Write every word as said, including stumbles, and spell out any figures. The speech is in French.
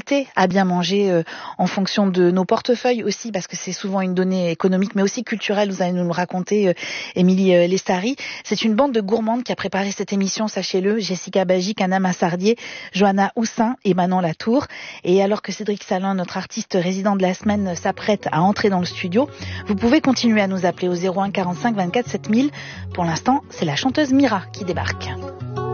facilité à bien manger euh, en fonction de nos portefeuilles aussi, parce que c'est souvent une donnée économique, mais aussi culturelle. Vous allez nous le raconter, euh, Émilie euh, Lestari. C'est une bande de gourmandes qui a préparé cette émission, sachez-le. Jessica Bagic, Anna Massardier, Johanna Houssin et Manon Latour. Et alors que Cédric Salin, notre artiste résident de la semaine, s'apprête à entrer dans le studio, vous pouvez continuer à nous appeler au zéro un quarante-cinq vingt-quatre sept mille. Pour l'instant, c'est la chanteuse Mira qui débarque.